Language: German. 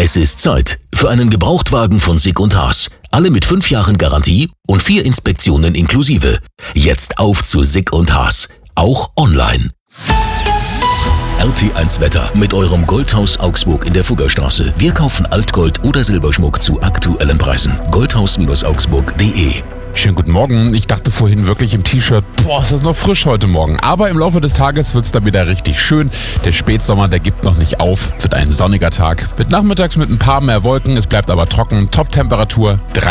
Es ist Zeit für einen Gebrauchtwagen von Sick & Haas. Alle mit 5 Jahren Garantie und 4 Inspektionen inklusive. Jetzt auf zu Sick & Haas. Auch online. RT1 Wetter mit eurem Goldhaus Augsburg in der Fuggerstraße. Wir kaufen Altgold oder Silberschmuck zu aktuellen Preisen. Goldhaus-augsburg.de. Schönen guten Morgen. Ich dachte vorhin wirklich im T-Shirt, ist das noch frisch heute Morgen. Aber im Laufe des Tages wird es dann wieder richtig schön. Der Spätsommer, der gibt noch nicht auf. Wird ein sonniger Tag. Wird nachmittags mit ein paar mehr Wolken. Es bleibt aber trocken. Top-Temperatur